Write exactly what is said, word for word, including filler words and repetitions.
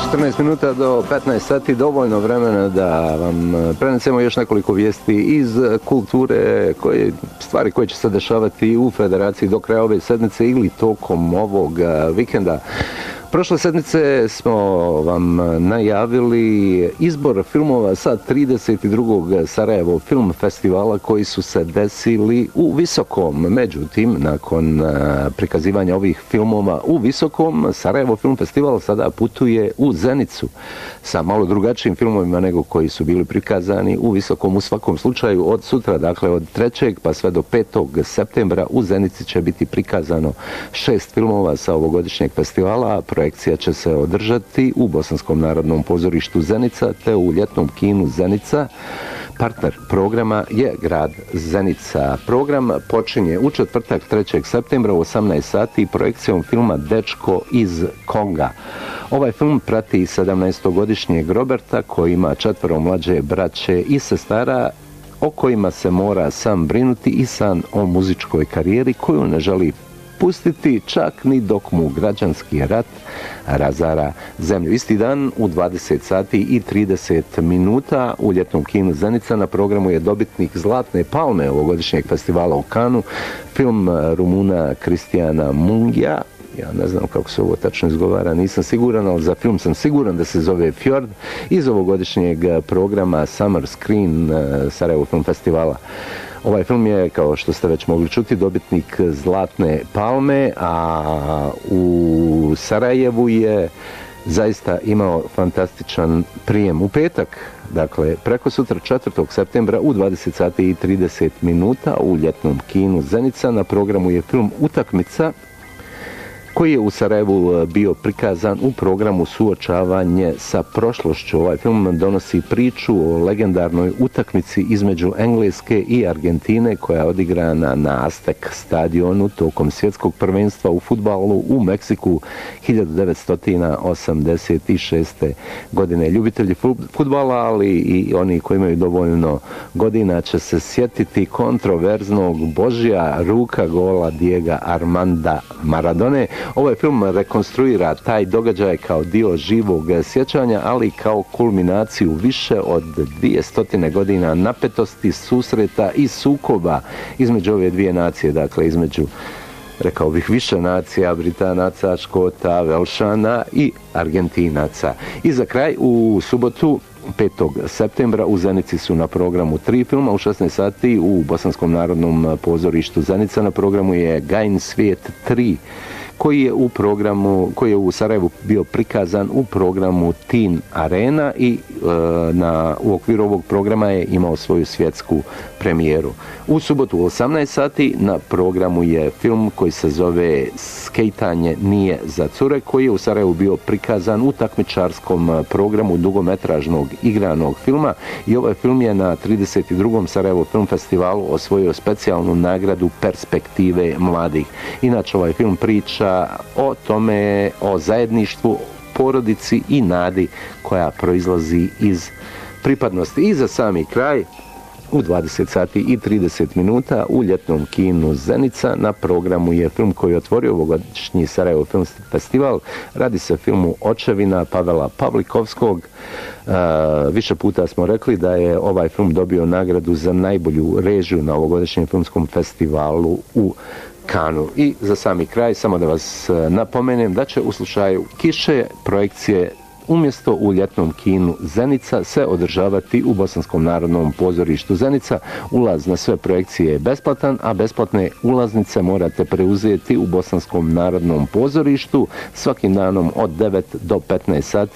četrnaest minuta do petnaest sati, dovoljno vremena da vam prenesemo još nekoliko vijesti iz kulture, koje, stvari koje će se dešavati u Federaciji do kraja ove sedmice ili tokom ovog vikenda. Prošle sedmice smo vam najavili izbor filmova sa trideset drugog Sarajevo film festivala koji su se desili u Visokom. Međutim, nakon prikazivanja ovih filmova u Visokom, Sarajevo film festival sada putuje u Zenicu sa malo drugačijim filmovima nego koji su bili prikazani u Visokom. U svakom slučaju od sutra, dakle od trećeg pa sve do petog septembra u Zenici će biti prikazano šest filmova sa ovogodišnjeg festivala. Projekcija će se održati u Bosanskom narodnom pozorištu Zenica te u ljetnom kinu Zenica. Partner programa je grad Zenica. Program počinje u četvrtak trećeg septembra u osamnaest sati projekcijom filma Dečko iz Konga. Ovaj film prati sedamnaestogodišnjeg Roberta koji ima četvero mlađe braće i sestara o kojima se mora sam brinuti i san o muzičkoj karijeri koju ne želi pustiti čak ni dok mu građanski rat razara zemlju. Isti dan u dvadeset sati i trideset minuta u ljetnom kinu Zenica na programu je dobitnik Zlatne palme ovogodišnjeg festivala u Kanu, film Rumuna Kristijana Mungija. Ja ne znam kako se ovo tačno izgovara, nisam siguran, ali za film sam siguran da se zove Fjord, iz ovogodišnjeg programa Summer Screen Sarajevo film festivala. Ovaj film je, kao što ste već mogli čuti, dobitnik Zlatne palme, a u Sarajevu je zaista imao fantastičan prijem. U petak, dakle preko sutra četvrtog septembra u dvadeset sati i trideset minuta u ljetnom kinu Zenica na programu je film Utakmica, koji je u Sarajevu bio prikazan u programu Suočavanje sa prošlošću. Ovaj film donosi priču o legendarnoj utakmici između Engleske i Argentine koja je odigrana na Aztec stadionu tokom svjetskog prvenstva u fudbalu u Meksiku hiljadu devetsto osamdeset šeste. godine. Ljubitelji fudbala, ali i oni koji imaju dovoljno godina će se sjetiti kontroverznog Božja ruka gola Diego Armanda Maradone. Ovaj film rekonstruira taj događaj kao dio živog sjećanja, ali kao kulminaciju više od dvjesto godina napetosti, susreta i sukoba između ove dvije nacije, dakle između, rekao bih, više nacija, Britanaca, Škota, Velšana i Argentinaca. I za kraj, u subotu petog septembra u Zenici su na programu tri filma. U šesnaest sati u Bosanskom narodnom pozorištu Zenica na programu je Gajin svijet tri, koji je u programu, koji je u Sarajevu bio prikazan u programu Teen Arena i e, na, u okviru ovog programa je imao svoju svjetsku premijeru. U subotu u osamnaest sati na programu je film koji se zove Skejtanje nije za cure, koji je u Sarajevu bio prikazan u takmičarskom programu dugometražnog igranog filma i ovaj film je na trideset drugom Sarajevo film festivalu osvojio specijalnu nagradu Perspektive mladih. Inače ovaj film priča o tome, o zajedništvu, porodici i nadi koja proizlazi iz pripadnosti. I za sami kraj, u dvadeset sati i trideset minuta u ljetnom kinu Zenica na programu je film koji je otvorio ovogodišnji Sarajevo film festival. Radi se o filmu Očevina Pavela Pavlikovskog. Uh, više puta smo rekli da je ovaj film dobio nagradu za najbolju režiju na ovogodišnjem filmskom festivalu u Kanu. I za sami kraj, samo da vas napomenem da će u slučaju kiše projekcije umjesto u ljetnom kinu Zenica se održavati u Bosanskom narodnom pozorištu Zenica. Ulaz na sve projekcije je besplatan, a besplatne ulaznice morate preuzeti u Bosanskom narodnom pozorištu svakim danom od devet do petnaest sati